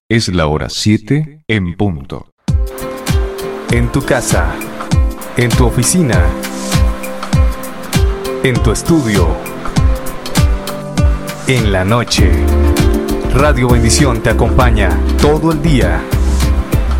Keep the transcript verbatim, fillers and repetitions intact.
Es la hora siete en punto. En tu casa, en tu oficina, en tu estudio, en la noche. Radio Bendición te acompaña todo el día.